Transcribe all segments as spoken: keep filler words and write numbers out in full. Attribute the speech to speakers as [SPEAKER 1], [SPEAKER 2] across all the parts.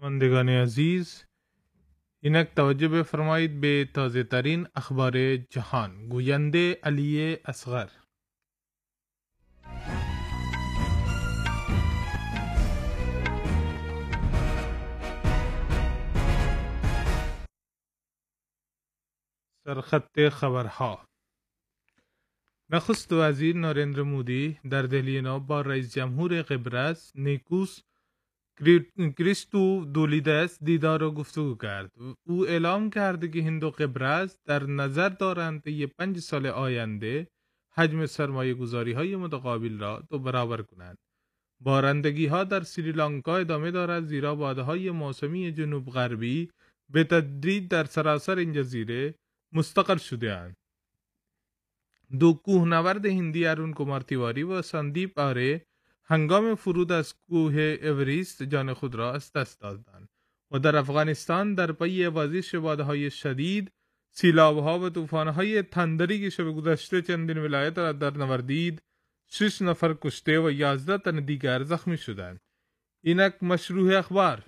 [SPEAKER 1] شنوندگان عزیز، اینک توجه بفرمایید به تازه ترین اخبار جهان. گوینده علی اصغر. سرخط خبرها. نخست وزیر ناریندر مودی در دهلی نو با رئیس جمهور قبرس نیکوس کریستو دولیدس دیدار و گفتگو کرد. او اعلام کرد که هند و قبرس در نظر دارند طی پنج سال آینده حجم سرمایه گذاری های متقابل را دو برابر کنند. بارندگی ها در سریلانکا ادامه دارد، زیرا باده های موسمی جنوب غربی به تدریج در سراسر این جزیره مستقر شده اند. دو کوهنورد هندی ارون کمار تیواری و سندیپ آره هنگام فرود از کوه اورست جان خود را از دست دادند. و در افغانستان در پی وزش بادهای شدید، سیلابها و طوفانهای تندری که شب گذشته چندین ولایت را در نوردید، شش نفر کشته و یازده تن دیگر زخمی شدند. اینک مشروع اخبار.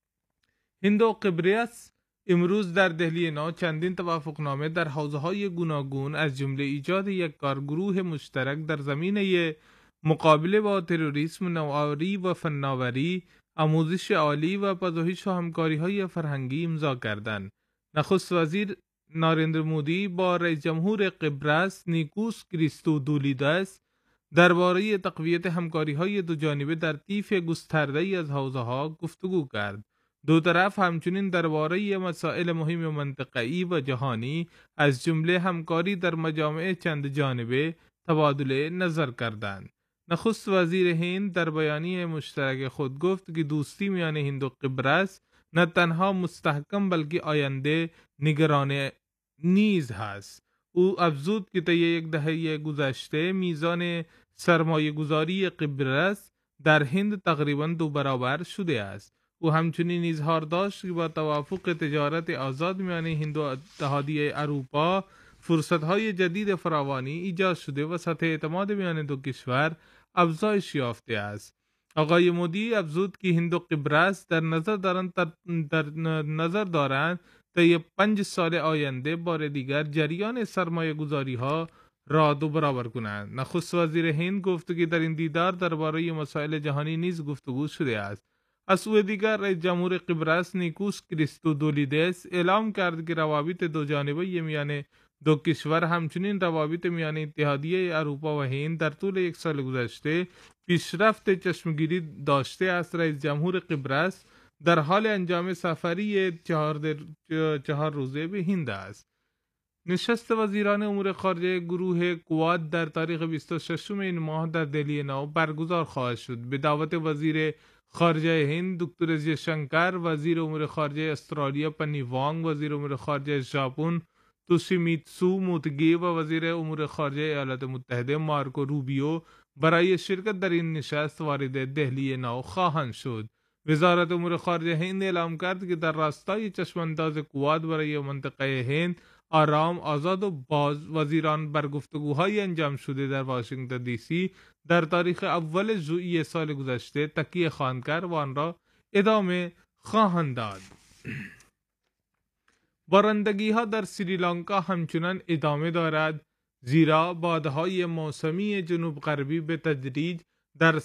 [SPEAKER 1] هند و قبرس امروز در دهلی نو چندین توافقنامه در حوزه‌های گوناگون از جمله ایجاد یک کارگروه مشترک در زمینه مقابله با تروریسم، نوآوری و فناوری، آموزش عالی و پژوهش و همکاری‌های فرهنگی امضا کردند. نخست وزیر ناریندر مودی با رئیس جمهور قبرس نیکوس کریستودولیدس درباره تقویت همکاری‌های دوجانبه در طیف گسترده‌ای از حوزه‌ها گفتگو کرد. دو طرف همچنین درباره مسائل مهم منطقه‌ای و جهانی از جمله همکاری در مجامع چند جانبه تبادل نظر کردند. نخست وزیر هند در بیانیه مشترک خود گفت که دوستی میان هند و قبرس نه تنها مستحکم بلکه آینده نگران نیز هست. او افزود که طی یک دهه گذشته میزان سرمایه گذاری قبرس در هند تقریباً دو برابر شده است. او همچنین اظهار داشت که با توافق تجارت آزاد میان هند و اتحادیه اروپا فرصت‌های جدید فراوانی ایجاد شده و سطح اعتماد میان دو کشور افزایش یافته است. آقای مودی افزود که هند و قبرس در نظر دارند در نظر دارند طی پنج سال آینده بار دیگر جریان سرمایه گذاری ها را دو برابر کنند. نخست وزیر هند گفت که در این دیدار درباره مسائل جهانی نیز گفتگو شده است. از سوی دیگر رئیس جمهور قبرس نیکوس کریستودولیدس اعلام کرد که روابط دو جانبه میان دو کشور همچنین روابط میان اتحادیه اروپا و هند در طول یک سال گذشته پیشرفت چشمگیری داشته است. رئیس جمهور قبرس در حال انجام سفری چهار, چهار روزه به هند است. نشست وزیران امور خارجه گروه کواد در تاریخ بیست و ششم این ماه در دهلی نو برگزار خواهد شد. به دعوت وزیر خارجه هند دکتر جی شنکر، وزیر امور خارجه استرالیا پنی وانگ، وزیر امور خارجه ژاپن توشیمیتسو موتگی و وزیر امور خارجه ایالات متحده مارکو روبیو برای شرکت در این نشست وارد دهلی نو خواهند شد. وزارت امور خارجه هند اعلام کرد که در راستای چشمانداز کواد برای منطقه هند آرام، آزاد و باز وزیران بر گفتگوهای انجام شده در واشنگتن دی سی در تاریخ اول ژوئیه سال گذشته تکیه خواهند کرد و آن را ادامه خواهند داد. بارندگی ها در سریلانکا همچنان ادامه دارد، زیرا بادهای موسمی جنوب غربی به تدریج در